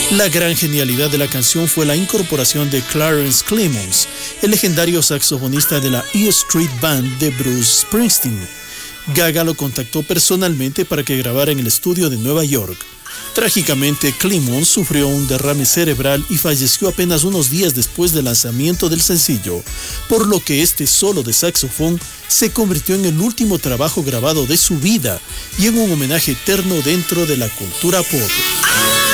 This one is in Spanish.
La gran genialidad de la canción fue la incorporación de Clarence Clemons, el legendario saxofonista de la E Street Band de Bruce Springsteen. Gaga lo contactó personalmente para que grabara en el estudio de Nueva York. Trágicamente, Clemons sufrió un derrame cerebral y falleció apenas unos días después del lanzamiento del sencillo, por lo que este solo de saxofón se convirtió en el último trabajo grabado de su vida y en un homenaje eterno dentro de la cultura pop.